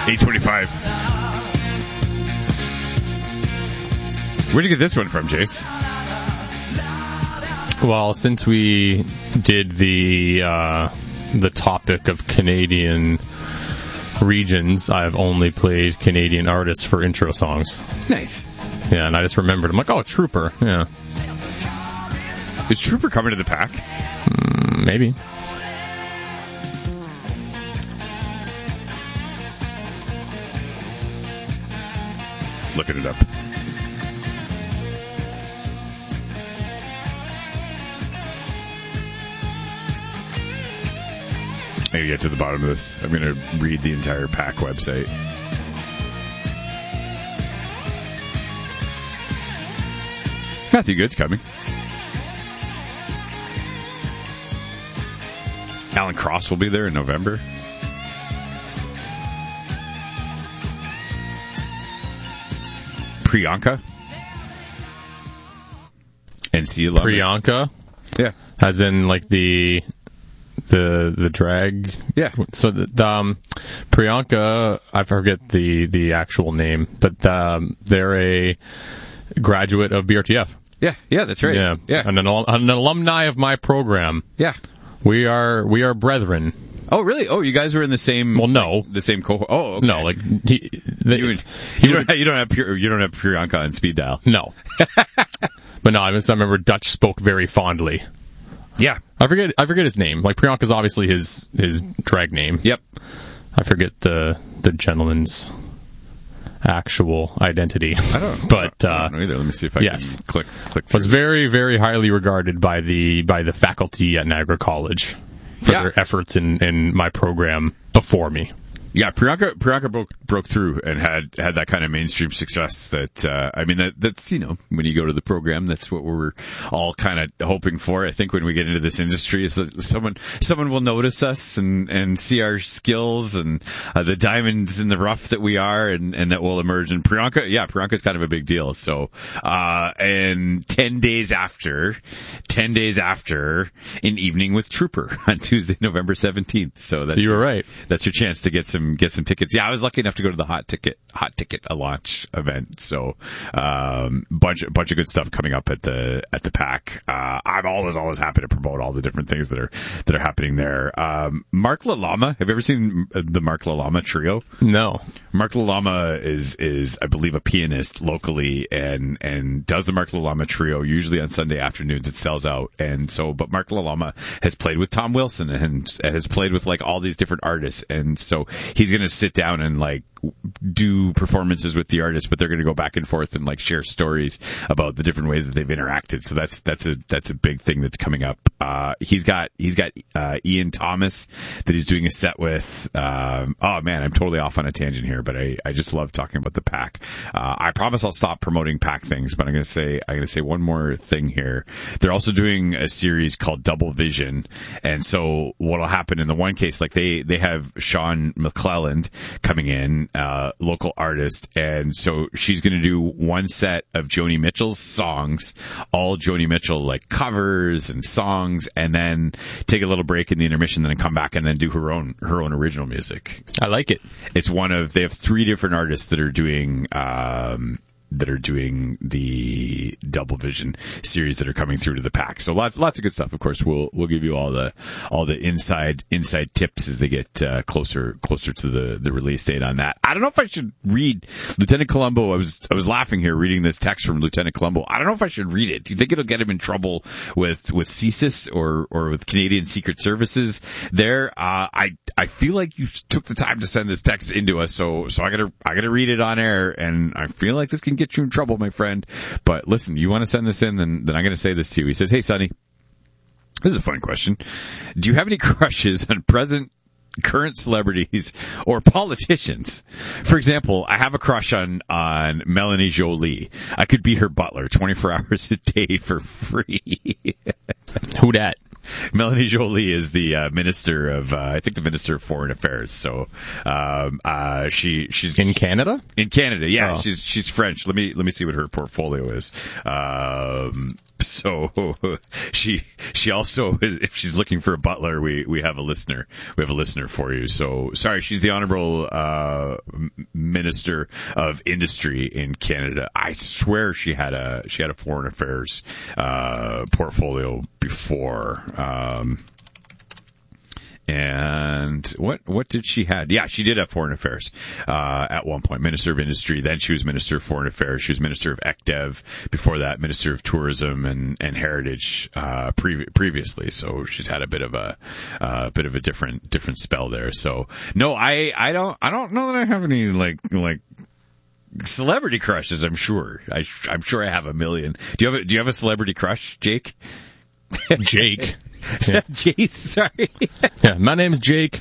8:25. Where'd you get this one from, Jace? Well, since we did the topic of Canadian regions, I've only played Canadian artists for intro songs. Nice. Yeah, and I just remembered. I'm like, oh, Trooper. Yeah. Is Trooper coming to the pack? Maybe. Looking it up. I gotta get to the bottom of this. I'm gonna read the entire pack website. Matthew Good's coming. Alan Cross will be there in November. Priyanka. NC alumnus. Priyanka? Yeah. As in, like, the drag? Yeah. So, Priyanka, I forget the actual name, but they're a graduate of BRTF. Yeah, that's right. Yeah. An alumni of my program. Yeah. We are brethren. Oh, really? Oh, you guys were in the same. Well, no, the same cohort. Oh, okay. No, like you don't have Priyanka on speed dial. No, but no, I remember Dutch spoke very fondly. Yeah, I forget his name. Like Priyanka's obviously his drag name. Yep. I forget the gentleman's actual identity. I don't. But I don't know either. Let me see if I can click. Was very, very highly regarded by the faculty at Niagara College for their efforts in my program before me. Yeah, Priyanka broke through and had that kind of mainstream success that, that's, when you go to the program, that's what we're all kind of hoping for. I think when we get into this industry is that someone will notice us and see our skills and the diamonds in the rough that we are and that will emerge. And Priyanka's kind of a big deal. So, and 10 days after, an evening with Trooper on Tuesday, November 17th. So you were right. That's your chance to get some tickets. Yeah, I was lucky enough to go to the Hot Ticket launch event. So, bunch of good stuff coming up at the pack. I'm always happy to promote all the different things that are happening there. Mark Lalama, have you ever seen the Mark Lalama trio? No. Mark Lalama is I believe a pianist locally and does the Mark Lalama trio usually on Sunday afternoons. It sells out. And so, but Mark Lalama has played with Tom Wilson and has played with like all these different artists. And so he's going to sit down and like do performances with the artists, but they're going to go back and forth and like share stories about the different ways that they've interacted. So that's a big thing that's coming up. He's got Ian Thomas that he's doing a set with. Oh man, I'm totally off on a tangent here, but I just love talking about the pack. I promise I'll stop promoting pack things, but I'm going to say one more thing here. They're also doing a series called Double Vision. And so what'll happen in the one case, like they have Sean McClelland coming in, local artist, and so she's going to do one set of Joni Mitchell's songs, all Joni Mitchell like covers and songs, and then take a little break in the intermission, then come back and then do her own original music. I like it. It's they have 3 different artists that are doing the Double Vision series that are coming through to the pack. So lots of good stuff. Of course, we'll give you all the inside tips as they get closer to the release date on that. I don't know if I should read Lieutenant Columbo. I was laughing here reading this text from Lieutenant Columbo. I don't know if I should read it. Do you think it'll get him in trouble with CSIS or with Canadian Secret Services there? I feel like you took the time to send this text into us, so I gotta read it on air, and I feel like this can get you in trouble, my friend. But listen, you want to send this in, then I'm going to say this to you. He says, "Hey, Sonny, this is a fun question. Do you have any crushes on current celebrities or politicians? For example, I have a crush on Melanie Jolie. I could be her butler 24 hours a day for free." Who dat? Melanie Joly is the minister of, I think, the Minister of Foreign Affairs. So she's In Canada? In Canada, yeah. Oh. She's French. Let me see what her portfolio is. So she also, if she's looking for a butler, we have a listener. We have a listener for you. So sorry, she's the Honorable Minister of Industry in Canada. I swear she had a foreign affairs portfolio before. And what did she had? Yeah, she did have foreign affairs at one point. Minister of Industry. Then she was Minister of Foreign Affairs. She was Minister of ECDEV. Before that, Minister of Tourism and Heritage previously. So she's had a bit of a different spell there. So no, I don't know that I have any like celebrity crushes. I'm sure I have a million. Do you have a celebrity crush, Jake? Jake. Yeah. Jace, sorry. Yeah, my name's Jake.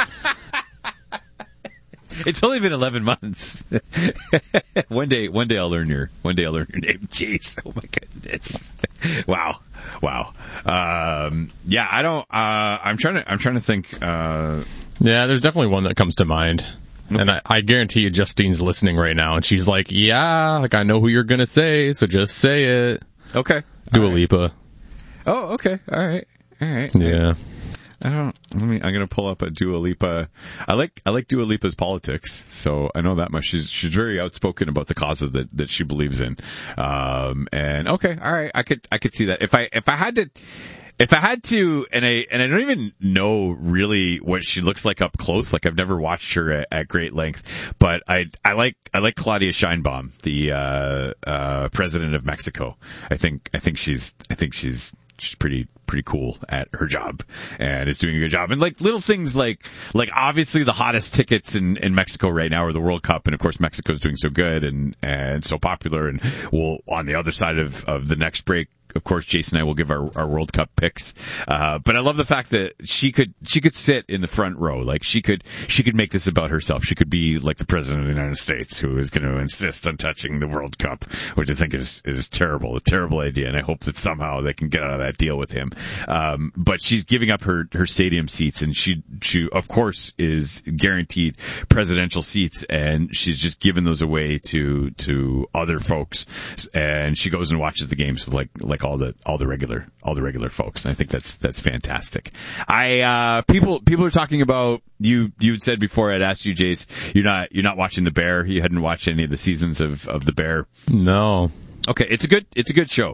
It's only been 11 months. One day I'll learn your name, Jace. Oh my goodness. Wow. Yeah, I don't. I'm trying to think. Yeah, there's definitely one that comes to mind. Okay. And I guarantee you Justine's listening right now, and she's like, yeah, like I know who you're gonna say, so just say it. Okay. Dua Lipa. Oh, okay. All right. Yeah. I'm gonna pull up a Dua Lipa. I like Dua Lipa's politics, so I know that much. She's very outspoken about the causes that she believes in. And okay, all right, I could see that. If I had to, and I don't even know really what she looks like up close. Like I've never watched her at great length, but I like Claudia Sheinbaum, the president of Mexico. I think she's pretty cool at her job and is doing a good job. And like little things like obviously the hottest tickets in Mexico right now are the World Cup, and of course Mexico's doing so good and so popular, and we'll on the other side of the next break, of course, Jason and I will give our World Cup picks. But I love the fact that she could sit in the front row. Like she could make this about herself. She could be like the president of the United States who is going to insist on touching the World Cup, which I think is terrible, a terrible idea. And I hope that somehow they can get out of that deal with him. But she's giving up her stadium seats, and she of course is guaranteed presidential seats, and she's just giving those away to other folks. And she goes and watches the games with like all the regular folks. And I think that's fantastic. People are talking about you had said before I'd asked you, Jace, you're not watching The Bear. You hadn't watched any of the seasons of The Bear. No. Okay, it's a good show.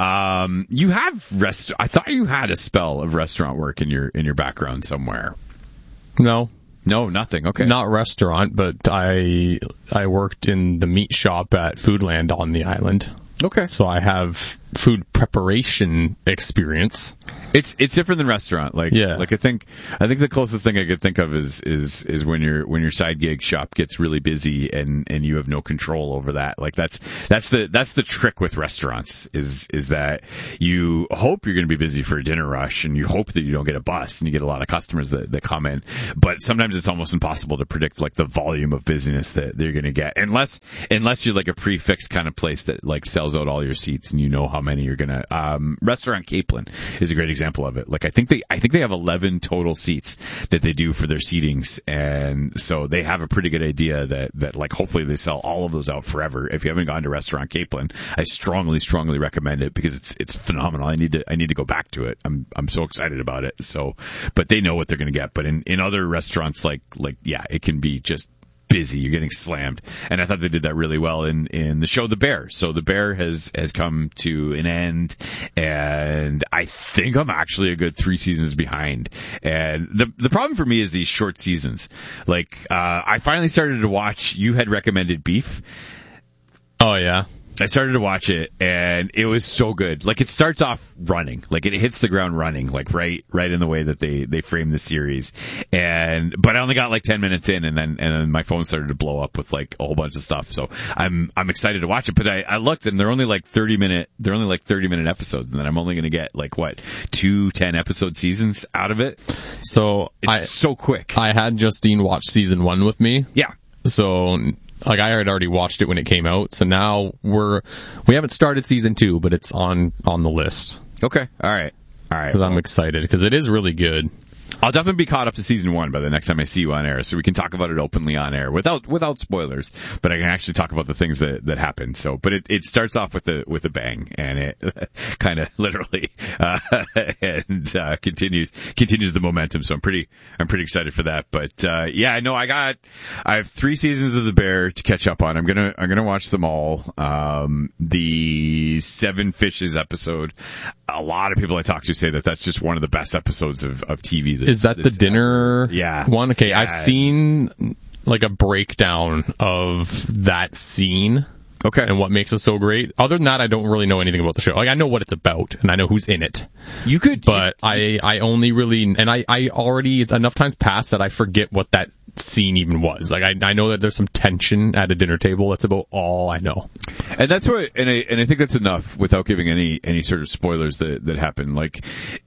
You have I thought you had a spell of restaurant work in your background somewhere. No, nothing. Okay. Not restaurant, but I worked in the meat shop at Foodland on the island. Okay. So I have food preparation experience. It's different than restaurant. Like I think the closest thing I could think of is when your side gig shop gets really busy and you have no control over that. Like that's the trick with restaurants is that you hope you're going to be busy for a dinner rush, and you hope that you don't get a bust and you get a lot of customers that come in. But sometimes it's almost impossible to predict like the volume of business that you're going to get unless you're like a prefix kind of place that like sells out all your seats and you know how many you're gonna. Restaurant Capelin is a great example of it. Like I think they have 11 total seats that they do for their seatings, and so they have a pretty good idea that like hopefully they sell all of those out forever. If you haven't gone to Restaurant Capelin, I strongly recommend it because it's phenomenal. I need to go back to it. I'm so excited about it. So, but they know what they're gonna get. But in other restaurants like yeah, it can be just busy. You're getting slammed. And I thought they did that really well in the show The Bear. So The Bear has come to an end, and I think I'm actually a good 3 seasons behind. And the problem for me is these short seasons. Like, I finally started to watch, you had recommended Beef. Oh yeah. I started to watch it, and it was so good. Like, it starts off running. Like, it hits the ground running, like, right in the way that they frame the series. But I only got, like, 10 minutes in, and then my phone started to blow up with, like, a whole bunch of stuff. So I'm excited to watch it. But I looked, and they're only, like, 30-minute episodes, and then I'm only going to get, like, 2 10-episode seasons out of it. So it's so quick. I had Justine watch season 1 with me. Yeah. So, like, I had already watched it when it came out, so now we haven't started season 2, but it's on the list. Okay, all right. All right. Because I'm excited, because it is really good. I'll definitely be caught up to season 1 by the next time I see you on air, so we can talk about it openly on air without spoilers. But I can actually talk about the things that happen. So, but it starts off with a bang, and it kind of literally continues the momentum. So I'm pretty excited for that. But yeah, no, I have 3 seasons of The Bear to catch up on. I'm gonna watch them all. The Seven Fishes episode. A lot of people I talk to say that that's just one of the best episodes of TV. Is that the dinner one? Okay, yeah. I've seen like a breakdown of that scene. Okay. And what makes it so great. Other than that, I don't really know anything about the show. Like, I know what it's about, and I know who's in it. I only really, and I already, enough times passed that I forget what that scene even was. Like, I know that there's some tension at a dinner table. That's about all I know. And that's what, and I think that's enough without giving any sort of spoilers that happen. Like,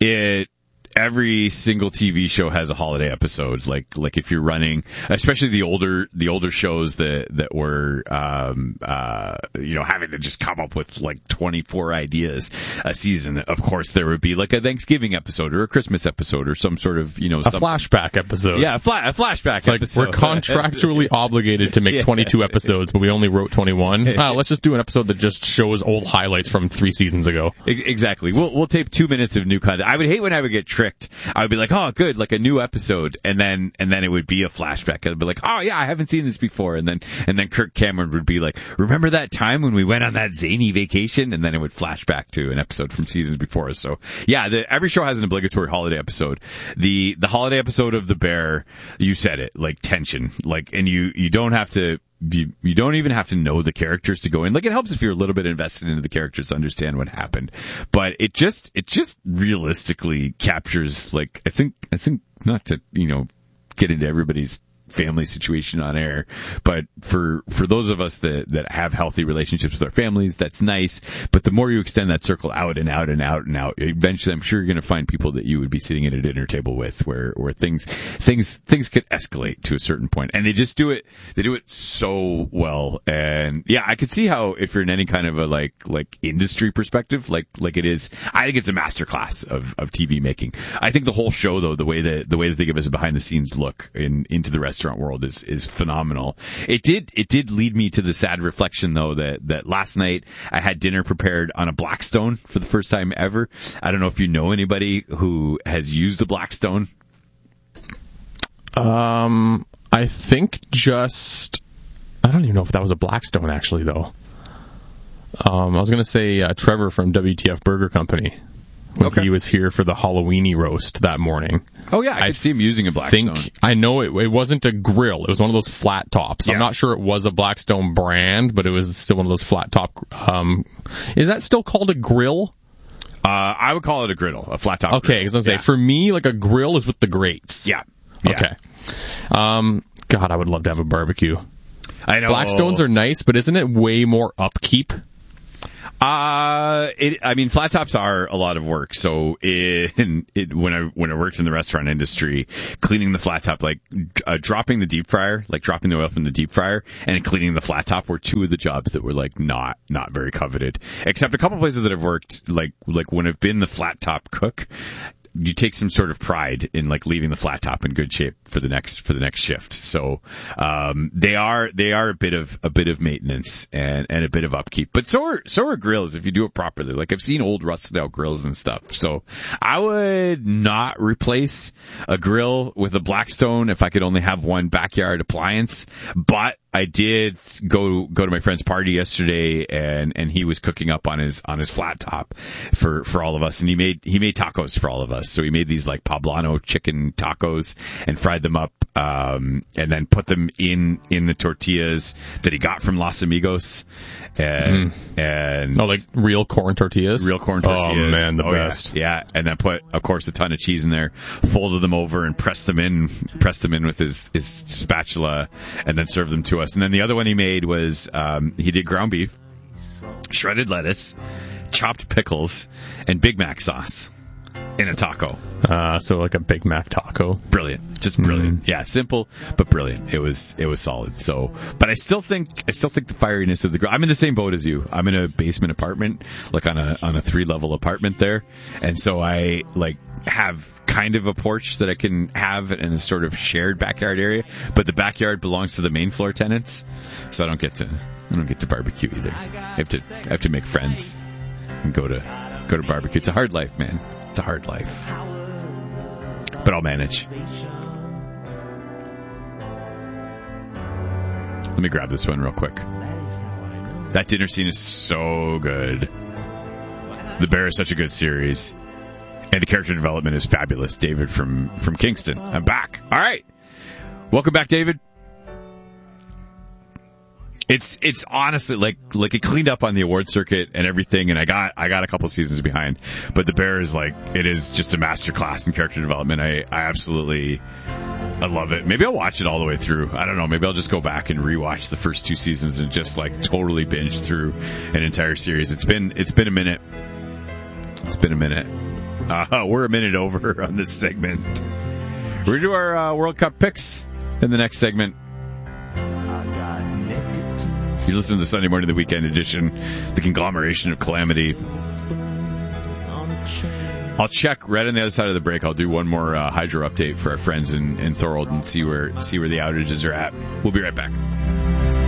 every single TV show has a holiday episode. Like if you're running, especially the older shows that were, having to just come up with like 24 ideas a season. Of course, there would be like a Thanksgiving episode or a Christmas episode or some sort of, a flashback episode. Yeah, a flashback episode. We're contractually obligated to make 22 episodes, but we only wrote 21. Let's just do an episode that just shows old highlights from 3 seasons ago. Exactly. We'll tape 2 minutes of new content. I would hate when I would get tricked. I would be like, oh, good, like a new episode, and then it would be a flashback. I'd be like, oh yeah, I haven't seen this before, and then Kirk Cameron would be like, remember that time when we went on that zany vacation? And then it would flash back to an episode from seasons before. So yeah, every show has an obligatory holiday episode. The holiday episode of The Bear, you said it, like tension, like, and you don't have to. You don't even have to know the characters to go in. Like, it helps if you're a little bit invested into the characters to understand what happened. But it just realistically captures, like, I think not to, get into everybody's family situation on air, but for those of us that have healthy relationships with our families, that's nice. But the more you extend that circle out and out and out and out, eventually I'm sure you're going to find people that you would be sitting at a dinner table with where things could escalate to a certain point. And they do it so well. And yeah, I could see how if you're in any kind of a like industry perspective, like it is, I think it's a masterclass of TV making. I think the whole show though, the way that they give us a behind the scenes look into the restaurant world is phenomenal. It did lead me to the sad reflection though that last night I had dinner prepared on a Blackstone for the first time ever. I don't know if you know anybody who has used the Blackstone. I think I don't even know if that was a Blackstone actually though. I was going to say Trevor from WTF Burger Company. When he was here for the Halloweeny roast that morning. Oh yeah, I could see him using a Blackstone. I know it wasn't a grill. It was one of those flat tops. Yeah. I'm not sure it was a Blackstone brand, but it was still one of those flat top. Is that still called a grill? I would call it a griddle, a flat top. Okay, because I was gonna say for me, like a grill is with the grates. Yeah. Okay. God, I would love to have a barbecue. I know. Blackstones are nice, but isn't it way more upkeep? Flat tops are a lot of work. So when I worked in the restaurant industry, cleaning the flat top, like dropping the deep fryer, like dropping the oil from the deep fryer, and cleaning the flat top were 2 of the jobs that were like not very coveted. Except a couple places that I've worked, like when I've been the flat top cook, you take some sort of pride in like leaving the flat top in good shape for the next shift. So they are a bit of maintenance and a bit of upkeep. But so are grills if you do it properly. Like I've seen old rusted out grills and stuff. So I would not replace a grill with a Blackstone if I could only have one backyard appliance. But I did go to my friend's party yesterday, and he was cooking up on his flat top for all of us, and he made tacos for all of us. So he made these like poblano chicken tacos and fried them up, and then put them in the tortillas that he got from Los Amigos, and like real corn tortillas. Real corn tortillas. Oh man, the best. Yeah, and then put, of course, a ton of cheese in there, folded them over, and pressed them in with his spatula, and then served them to us. And then the other one he made was he did ground beef, shredded lettuce, chopped pickles, and Big Mac sauce. in a taco. So like a Big Mac taco. Brilliant. Just brilliant. Yeah, simple but brilliant. It was solid. So, but I still think the fieriness of the grill. I'm in the same boat as you. I'm in a basement apartment, like on a 3-level apartment there. And so I like have kind of a porch that I can have in a sort of shared backyard area, but the backyard belongs to the main floor tenants. So I don't get to barbecue either. I have to make friends and go to barbecue. It's a hard life, man. It's a hard life. But I'll manage. Let me grab this one real quick. That dinner scene is so good. The Bear is such a good series. And the character development is fabulous. David from Kingston. I'm back. All right. Welcome back, David. It's honestly like it cleaned up on the award circuit and everything, and I got a couple seasons behind, but The Bear is it is just a masterclass in character development. I love it. Maybe I'll watch it all the way through. I don't know. Maybe I'll just go back and rewatch the first 2 seasons and just totally binge through an entire series. It's been a minute. It's been a minute. We're a minute over on this segment. We're gonna do our World Cup picks in the next segment. You listen to the Sunday morning, the weekend edition, the conglomeration of calamity. I'll check right on the other side of the break. I'll do one more hydro update for our friends in Thorold and see where the outages are at. We'll be right back.